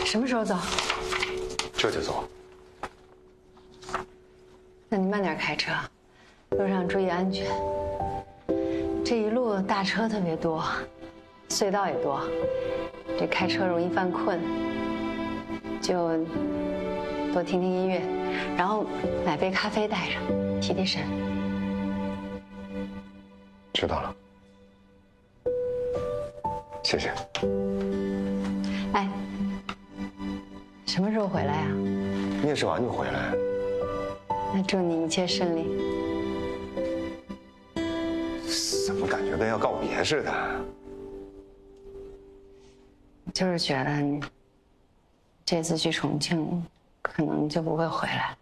什么时候走？ 这就走。 那你慢点开车，路上注意安全。这一路大车特别多，隧道也多，这开车容易犯困。就多听听音乐，然后买杯咖啡带着，提提神。 知道了，谢谢。 哎，什么时候回来呀？ 面试完就回来。 那祝你一切顺利。 怎么感觉跟要告别似的？ 就是觉得你这次去重庆，可能就不会回来。